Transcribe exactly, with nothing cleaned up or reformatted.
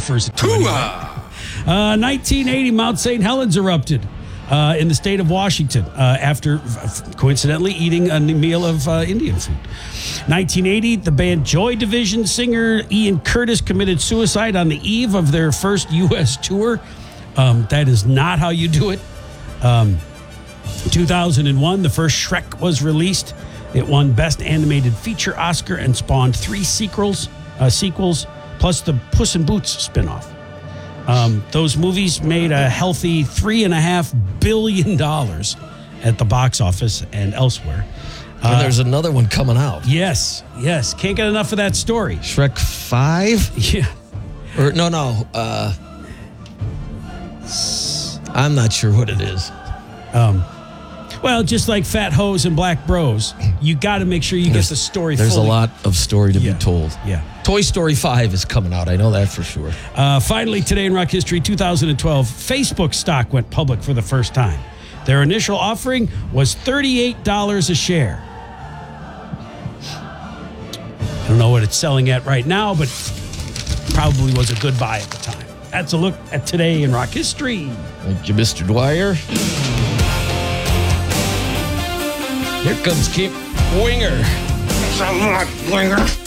refers it to. Anyway. Uh, nineteen eighty, Mount Saint Helens erupted uh, in the state of Washington uh, after, coincidentally, eating a meal of uh, Indian food. nineteen eighty, the band Joy Division singer Ian Curtis committed suicide on the eve of their first U S tour. Um, that is not how you do it. Um, two thousand one, the first Shrek was released. It won Best Animated Feature Oscar and spawned three sequels, uh, sequels plus the Puss in Boots spinoff. Um, those movies made a healthy three and a half billion dollars at the box office and elsewhere. And uh, there's another one coming out. Yes, yes. Can't get enough of that story. Shrek five? Yeah. Or no, no. Uh, I'm not sure what it is. Um, well, just like Fat Hoes and Black Bros, you got to make sure you there's, get the story There's fully. a lot of story to yeah. be told. Yeah. Toy Story five is coming out. I know that for sure. Uh, finally, today in rock history, two thousand twelve, Facebook stock went public for the first time. Their initial offering was thirty-eight dollars a share. I don't know what it's selling at right now, but probably was a good buy at the time. That's a look at today in rock history. Thank you, Mister Dwyer. Here comes Kip Winger. Winger.